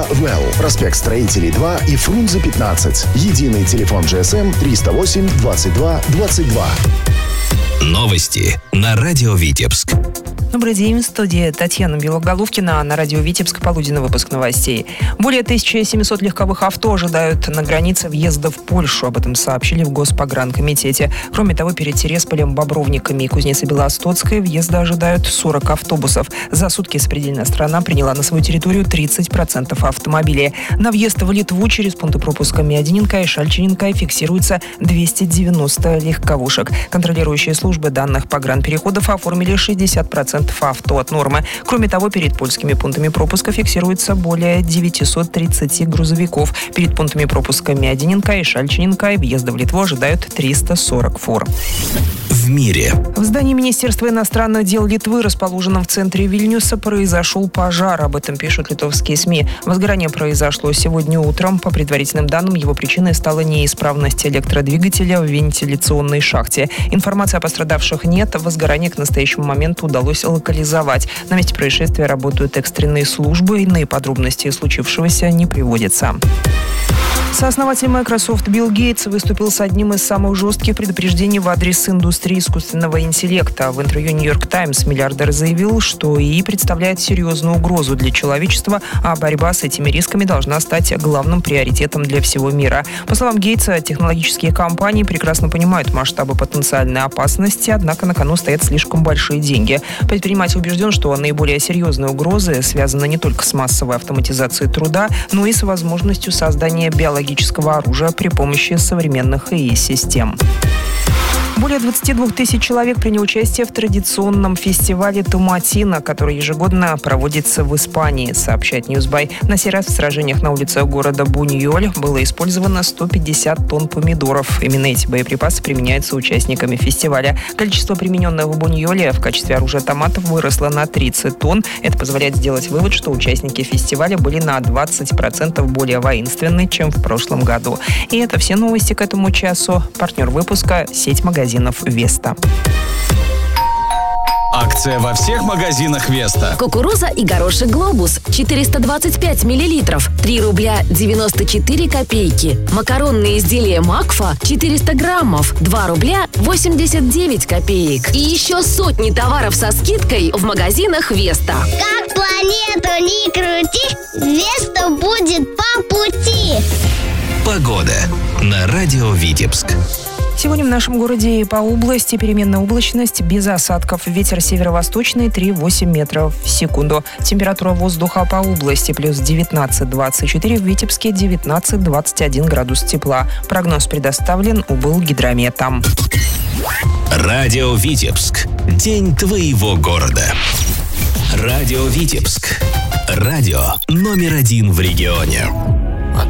ЖК «Вэлл», проспект Строителей 2 и Фрунзе 15. Единый телефон GSM 308 22 22. Новости на радио Витебск. Добрый день, в студии Татьяна Белоголовкина, на радио Витебск полуденный выпуск новостей. Более 1700 легковых авто ожидают на границе въезда в Польшу. Об этом сообщили в Госпогранкомитете. Кроме того, перед Тересполем, Бобровниками и Кузнецо-Белостоцкой въезда ожидают 40 автобусов. За сутки сопредельная страна приняла на свою территорию 30% автомобилей. На въезд в Литву через пункты пропуска Миодинка и Шальчининка фиксируется 290 легковушек. Контролирующие службы данных погранпереходов оформили 60% авто от нормы. Кроме того, перед польскими пунктами пропуска фиксируется более 930 грузовиков. Перед пунктами пропуска Миодининка и Шальчининка въезда в Литву ожидают 340 фур. В мире. В здании Министерства иностранных дел Литвы, расположенном в центре Вильнюса, произошел пожар. Об этом пишут литовские СМИ. Возгорание произошло сегодня утром. По предварительным данным, его причиной стала неисправность электродвигателя в вентиляционной шахте. Информации о пострадавших нет. Возгорание к настоящему моменту удалось локализовать. На месте происшествия работают экстренные службы. Иные подробности случившегося не приводятся. Сооснователь Microsoft Билл Гейтс выступил с одним из самых жестких предупреждений в адрес индустрии искусственного интеллекта. В интервью New York Times миллиардер заявил, что ИИ представляет серьезную угрозу для человечества, а борьба с этими рисками должна стать главным приоритетом для всего мира. По словам Гейтса, технологические компании прекрасно понимают масштабы потенциальной опасности, однако на кону стоят слишком большие деньги. Предприниматель убежден, что наиболее серьезные угрозы связаны не только с массовой автоматизацией труда, но и с возможностью создания биологического оружия при помощи современных ИИ-систем. Более 22 тысяч человек приняли участие в традиционном фестивале «Томатино», который ежегодно проводится в Испании, сообщает Ньюсбай. На сей раз в сражениях на улице города Буньоль было использовано 150 тонн помидоров. Именно эти боеприпасы применяются участниками фестиваля. Количество примененных в Буньоле в качестве оружия томатов выросло на 30 тонн. Это позволяет сделать вывод, что участники фестиваля были на 20% более воинственны, чем в прошлом году. И это все новости к этому часу. Партнер выпуска – сеть магазинов «Веста». Акция во всех магазинах «Веста». Кукуруза и горошек «Глобус» 425 миллилитров, 3 рубля 94 копейки. Макаронные изделия «Макфа» 400 граммов, 2 рубля 89 копеек. И еще сотни товаров со скидкой в магазинах «Веста». Как планету не крути, «Веста» будет по пути. Погода на радио Витебск. Сегодня в нашем городе и по области переменная облачность, без осадков. Ветер северо-восточный 3,8 метров в секунду. Температура воздуха по области плюс 19-24, в Витебске 19-21 градус тепла. Прогноз предоставлен Облгидрометом. Радио Витебск. День твоего города. Радио Витебск. Радио номер 1 в регионе.